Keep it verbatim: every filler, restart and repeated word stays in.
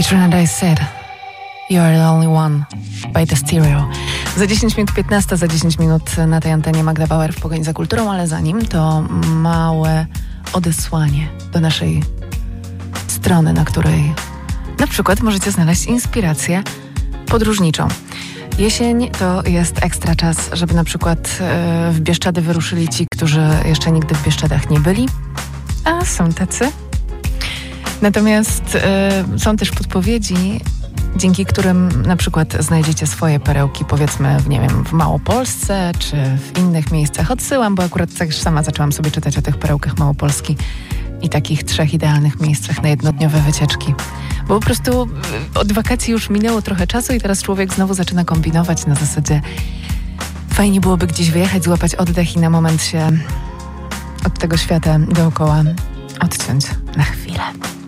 Featuring and I Said You Are The Only One by The Stereo. Za dziesięć minut piętnaście, za dziesięć minut na tej antenie Magda Bauer w Pogoni za kulturą, ale zanim to małe odesłanie do naszej strony, na której na przykład możecie znaleźć inspirację podróżniczą. Jesień to jest ekstra czas, żeby na przykład w Bieszczady wyruszyli ci, którzy jeszcze nigdy w Bieszczadach nie byli, a są tacy. Natomiast y, są też podpowiedzi, dzięki którym na przykład znajdziecie swoje perełki, powiedzmy, w, nie wiem, w Małopolsce czy w innych miejscach. Odsyłam, bo akurat też sama zaczęłam sobie czytać o tych perełkach Małopolski i takich trzech idealnych miejscach na jednodniowe wycieczki. Bo po prostu od wakacji już minęło trochę czasu i teraz człowiek znowu zaczyna kombinować na zasadzie fajnie byłoby gdzieś wyjechać, złapać oddech i na moment się od tego świata dookoła odciąć na chwilę.